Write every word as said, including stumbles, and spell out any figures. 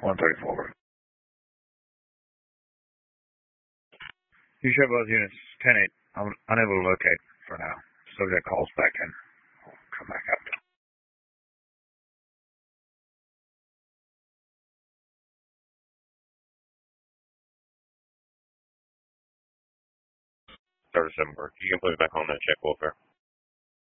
one thirty-four. You show both units ten eight. I'm unable to locate for now. Subject calls back in. I'll come back up. thirty-seven Burke. You can put me back on that check welfare.